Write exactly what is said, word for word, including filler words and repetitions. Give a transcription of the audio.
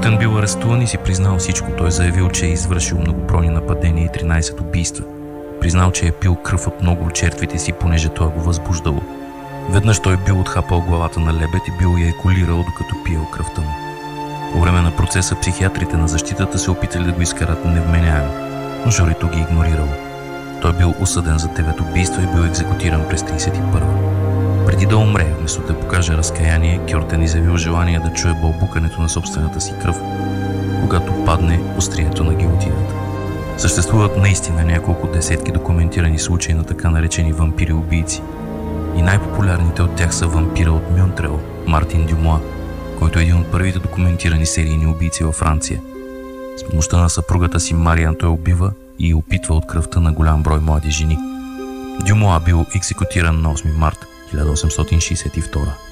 Кюртен бил арестуван и си признал всичко. Той заявил, че е извършил многобройни нападения и тринайсет убийства. Признал, че е пил кръв от много от жертвите си, понеже това го възбуждало. Веднъж той бил отхапал главата на лебед и бил я еколирал, докато пиел кръвта му. По време на процеса психиатрите на защитата се опитали да го изкарат невменяем, но журито ги игнорирало. Той бил осъден за девет убийства и бил екзекутиран през трийсет и първа. Преди да умре, вместо да покаже разкаяние, Кюртен изявил желание да чуе бълбукането на собствената си кръв, когато падне острието на гилотината. Съществуват наистина няколко десетки документирани случаи на така наречени вампири-убийци. И най-популярните от тях са вампира от Мюнтрел, Мартин Дюмоа, който е един от първите документирани серийни убийци във Франция. С помощта на съпругата си Мариан той убива и опитва от кръвта на голям брой млади жени. Дюмоа бил екзекутиран на осми март хиляда осемстотин шейсет и втора.